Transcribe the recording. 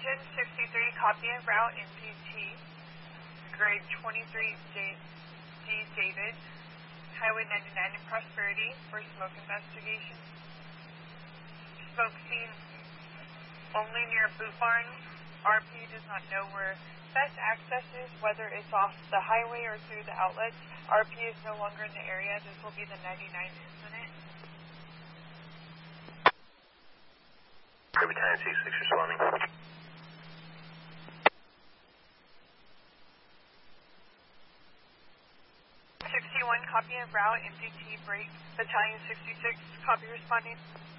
Engine 63, copy and route MPT, grade 23D David, Highway 99 in Prosperity for smoke investigation. Smoke seen only near Boot Barn. RP does not know where best access is, whether it's off the highway or through the outlets. RP is no longer in the area. This will be the 99 incident. Kirby 966 responding. 61, copy and route, MDT break, Battalion 66, copy responding.